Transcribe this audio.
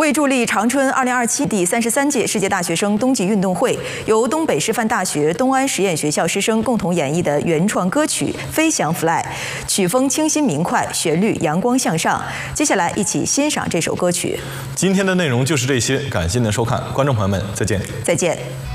为助力长春2027第33届世界大学生冬季运动会，由东北师范大学东安实验学校师生共同演绎的原创歌曲《飞翔 Fly》，曲风清新明快，旋律阳光向上。接下来一起欣赏这首歌曲。 今天的内容就是这些，感谢您的收看，观众朋友们，再见。 再见。